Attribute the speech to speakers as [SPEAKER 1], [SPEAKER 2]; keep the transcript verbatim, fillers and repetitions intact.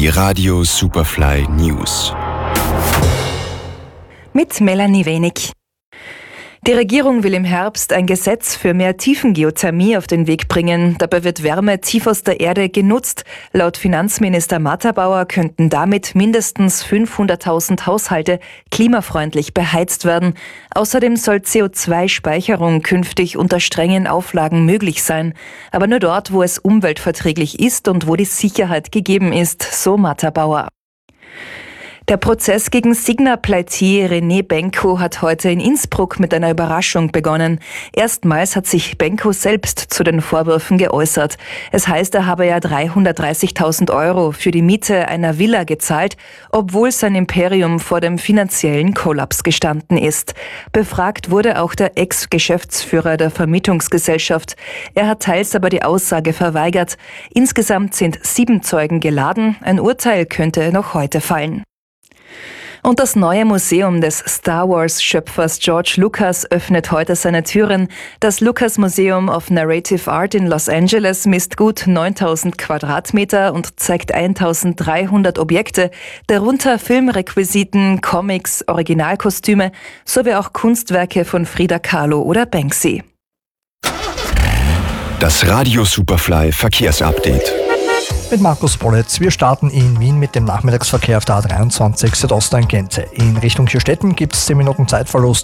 [SPEAKER 1] Die Radio Superfly News.
[SPEAKER 2] Mit Melanie Wenig. Die Regierung will im Herbst ein Gesetz für mehr Tiefengeothermie auf den Weg bringen. Dabei wird Wärme tief aus der Erde genutzt. Laut Finanzminister Matterbauer könnten damit mindestens fünfhunderttausend Haushalte klimafreundlich beheizt werden. Außerdem soll C O zwei Speicherung künftig unter strengen Auflagen möglich sein. Aber nur dort, wo es umweltverträglich ist und wo die Sicherheit gegeben ist, so Matterbauer. Der Prozess gegen Signa-Pleitier René Benko hat heute in Innsbruck mit einer Überraschung begonnen. Erstmals hat sich Benko selbst zu den Vorwürfen geäußert. Es heißt, er habe ja dreihundertdreißigtausend Euro für die Miete einer Villa gezahlt, obwohl sein Imperium vor dem finanziellen Kollaps gestanden ist. Befragt wurde auch der Ex-Geschäftsführer der Vermietungsgesellschaft. Er hat teils aber die Aussage verweigert. Insgesamt sind sieben Zeugen geladen. Ein Urteil könnte noch heute fallen. Und das neue Museum des Star Wars-Schöpfers George Lucas öffnet heute seine Türen. Das Lucas Museum of Narrative Art in Los Angeles misst gut neuntausend Quadratmeter und zeigt eintausenddreihundert Objekte, darunter Filmrequisiten, Comics, Originalkostüme sowie auch Kunstwerke von Frida Kahlo oder Banksy.
[SPEAKER 1] Das Radio Superfly Verkehrsupdate.
[SPEAKER 3] Mit Markus Bollitz. Wir starten in Wien mit dem Nachmittagsverkehr auf der A dreiundzwanzig Südosttangente. In Richtung Vierstetten gibt es zehn Minuten Zeitverlust.